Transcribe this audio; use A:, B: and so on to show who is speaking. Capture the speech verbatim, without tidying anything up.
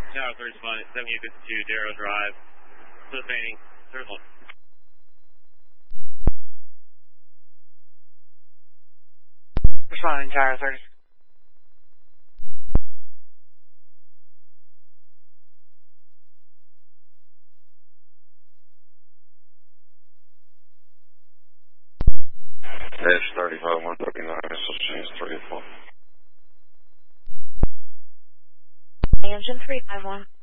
A: Tower thirty-one, seventy-eight fifty-two, Darrow Drive. Cliff Painting, circle.
B: Responding, Tower thirty.
C: Dash thirty-five, one thirty-nine, Exchange three four.
D: Engine three five one.